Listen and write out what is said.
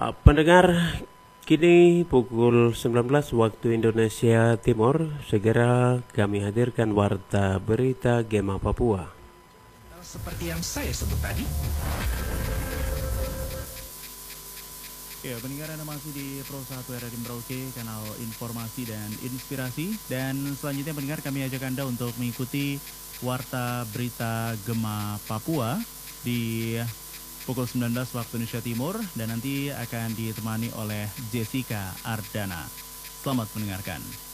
Pendengar, kini pukul 19 waktu Indonesia Timur, segera kami hadirkan Warta Berita Gema Papua. Seperti yang saya sebut tadi. Ya, pendengar, Anda masih di Pro 1 RRI Merauke, kanal informasi dan inspirasi. Dan selanjutnya pendengar, kami ajak Anda untuk mengikuti Warta Berita Gema Papua di pukul 19 waktu Indonesia Timur. Dan nanti akan ditemani oleh Jessica Ardana. Selamat mendengarkan.